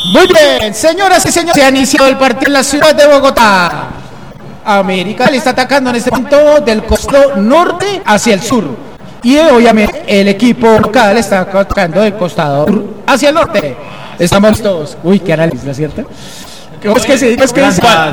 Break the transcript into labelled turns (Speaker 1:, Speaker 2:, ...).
Speaker 1: Muy bien, señoras y señores, se ha iniciado el partido en la ciudad de Bogotá. América le está atacando en este momento del costado norte hacia el sur. Y obviamente el equipo local está atacando del costado sur hacia el norte. Estamos todos. Uy, qué análisis, ¿no es cierto? Es que sí, es que